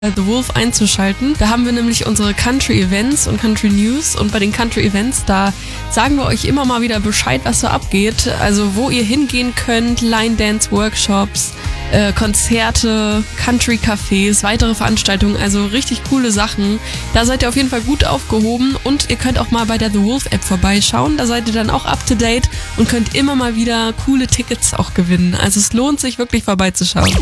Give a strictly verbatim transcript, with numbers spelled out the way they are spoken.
The Wolf einzuschalten. Da haben wir nämlich unsere Country Events und Country News und bei den Country Events, da sagen wir euch immer mal wieder Bescheid, was so abgeht. Also wo ihr hingehen könnt, Line Dance Workshops, äh, Konzerte, Country Cafés, weitere Veranstaltungen, also richtig coole Sachen. Da seid ihr auf jeden Fall gut aufgehoben und ihr könnt auch mal bei der The Wolf App vorbeischauen. Da seid ihr dann auch up to date und könnt immer mal wieder coole Tickets auch gewinnen. Also es lohnt sich wirklich vorbeizuschauen.